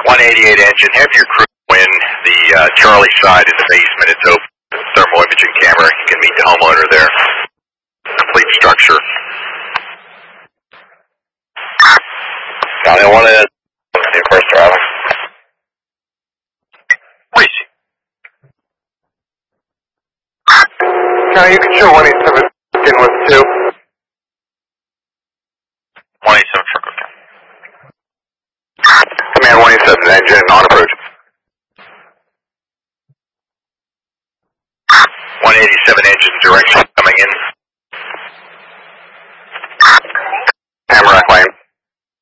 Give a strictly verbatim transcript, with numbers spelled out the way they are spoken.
one eighty-eight engine, have your crew in the uh, Charlie side in the basement. It's open. Thermal imaging camera. You can meet the homeowner there. Complete structure. County one is the first driver. County, you can show one eight seven